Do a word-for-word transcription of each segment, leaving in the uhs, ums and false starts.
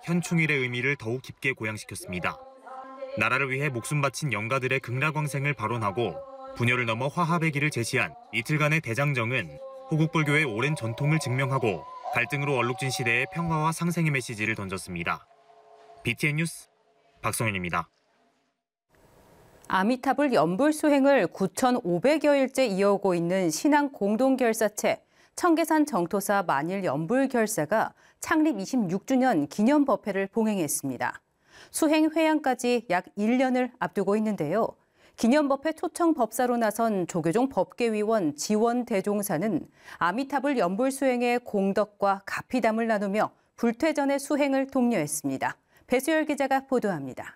현충일의 의미를 더욱 깊게 고양시켰습니다. 나라를 위해 목숨 바친 영가들의 극락왕생을 발언하고 분열을 넘어 화합의 길을 제시한 이틀간의 대장정은 호국불교의 오랜 전통을 증명하고 갈등으로 얼룩진 시대의 평화와 상생의 메시지를 던졌습니다. 비티엔 뉴스 박성현입니다. 아미타불 연불 수행을 구천오백여일째 이어오고 있는 신앙 공동결사체 청계산 정토사 만일 연불결사가 창립 이십육주년 기념법회를 봉행했습니다. 수행 회향까지 약 일 년을 앞두고 있는데요. 기념법회 초청 법사로 나선 조계종 법계위원 지원 대종사는 아미타불 연불 수행의 공덕과 가피담을 나누며 불퇴전의 수행을 독려했습니다. 배수열 기자가 보도합니다.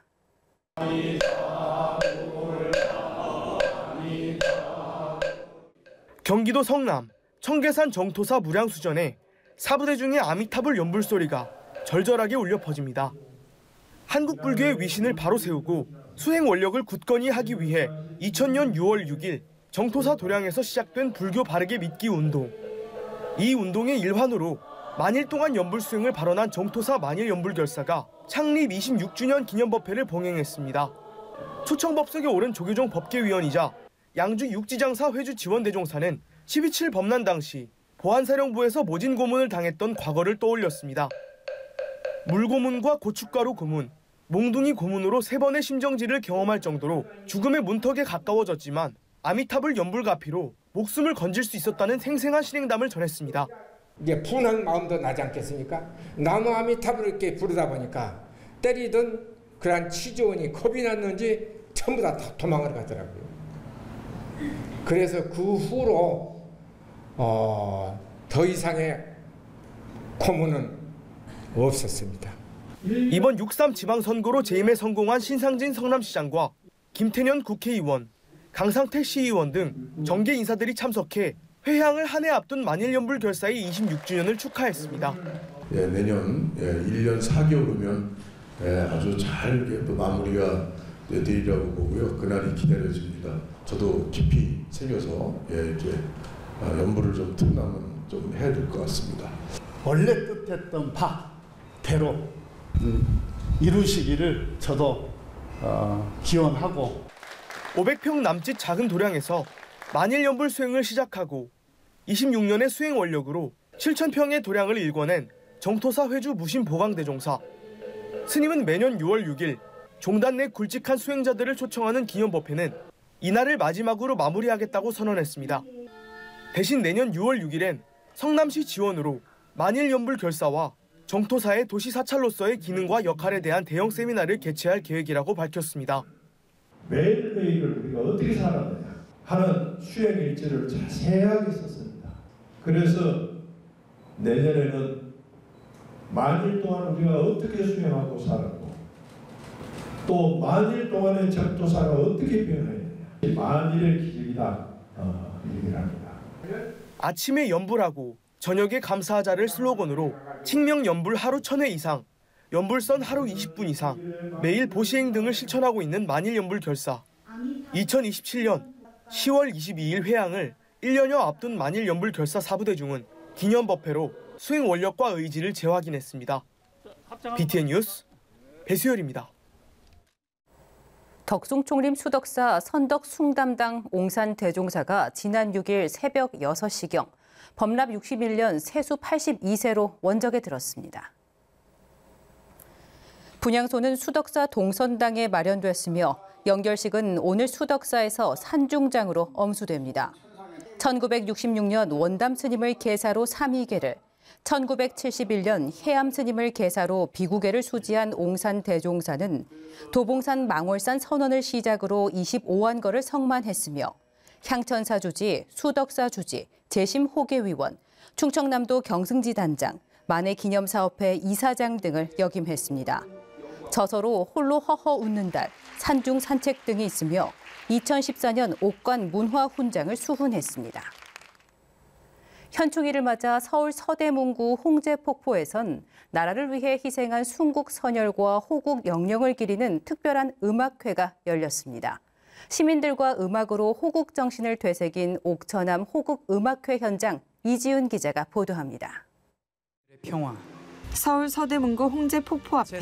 경기도 성남 청계산 정토사 무량수전에 사부대중의 아미타불 연불소리가 절절하게 울려 퍼집니다. 한국 불교의 위신을 바로 세우고 수행 원력을 굳건히 하기 위해 이천년 유월 육일 정토사 도량에서 시작된 불교 바르게 믿기 운동. 이 운동의 일환으로 만일 동안 연불 수행을 발언한 정토사 만일 연불결사가 창립 이십육주년 기념법회를 봉행했습니다. 초청법석에 오른 조계종 법계위원이자 양주 육지장사 회주 지원대종사는 십이칠 법난 당시 보안사령부에서 모진 고문을 당했던 과거를 떠올렸습니다. 물고문과 고춧가루 고문, 몽둥이 고문으로 세 번의 심정지를 경험할 정도로 죽음의 문턱에 가까워졌지만 아미타불 연불가피로 목숨을 건질 수 있었다는 생생한 실행담을 전했습니다. 이게 분한 마음도 나지 않겠습니까? 나무 아미타불을 이렇게 부르다 보니까 때리던 그러한 치조원이 겁이 났는지 전부 다 도망을 가더라고요. 그래서 그 후로 어, 더 이상의 고문은 없었습니다. 이번 육삼 지방선거로 재임에 성공한 신상진 성남시장과 김태년 국회의원, 강상택 시의원 등 정계 인사들이 참석해 회향을 한 해 앞둔 만일연불결사의 이십육주년을 축하했습니다. 예, 내년 예, 일 년 사 개월 후면 예, 아주 잘 또 마무리가 되리라고 보고요. 그날이 기다려집니다. 저도 깊이 새겨서 예, 이렇게 연불을 좀 틈나면 좀 해야 될 것 같습니다. 원래 뜻했던 바대로 음, 이루시기를 저도 어, 기원하고 오백 평 남짓 작은 도량에서 만일연불 수행을 시작하고 이십육년의 수행 원력으로 칠천 평의 도량을 일궈낸 정토사 회주 무신 보강대종사. 스님은 매년 유월 육일 종단 내 굵직한 수행자들을 초청하는 기념법회는 이날을 마지막으로 마무리하겠다고 선언했습니다. 대신 내년 유월 육일엔 성남시 지원으로 만일연불결사와 정토사의 도시 사찰로서의 기능과 역할에 대한 대형 세미나를 개최할 계획이라고 밝혔습니다. 매일매일을 우리가 어떻게 살았느냐 하는 수행 일지를 자세하게 썼습니다. 그래서 내년에는 만일 동안 우리가 어떻게 수행하고 살았고 또 만일 동안의 정토사가 어떻게 변화했느냐. 만일의 기적이다 어, 얘기를 합니다. 아침에 연불하고 저녁에 감사하자를 슬로건으로 칙명연불 하루 천 회 이상, 연불선 하루 이십 분 이상, 매일 보시행 등을 실천하고 있는 만일연불결사. 이천이십칠년 시월 이십이일 회향을 일 년여 앞둔 만일연불결사 사부대중은 기념법회로 수행 원력과 의지를 재확인했습니다. 비티엔 뉴스 배수열입니다. 덕숭총림 수덕사 선덕 숭담당 옹산 대종사가 지난 육일 새벽 여섯 시경 법납 육십일년 세수 팔십이세로 원적에 들었습니다. 분향소는 수덕사 동선당에 마련됐으며 영결식은 오늘 수덕사에서 산중장으로 엄수됩니다. 천구백육십육년 원담 스님을 계사로 삼위계를, 천구백칠십일년 해암 스님을 계사로 비구계를 수지한 옹산 대종사는 도봉산 망월산 선원을 시작으로 이십오완거를 성만했으며 향천사 주지, 수덕사 주지, 재심 호계위원, 충청남도 경승지 단장, 만해기념사업회 이사장 등을 역임했습니다. 저서로 홀로 허허 웃는 달, 산중 산책 등이 있으며 이천십사년 옥관 문화훈장을 수훈했습니다. 현충일을 맞아 서울 서대문구 홍제폭포에선 나라를 위해 희생한 순국 선열과 호국 영령을 기리는 특별한 음악회가 열렸습니다. 시민들과 음악으로 호국 정신을 되새긴 옥천암 호국 음악회 현장 이지훈 기자가 보도합니다. 평화, 서울 서대문구 홍제폭포 앞에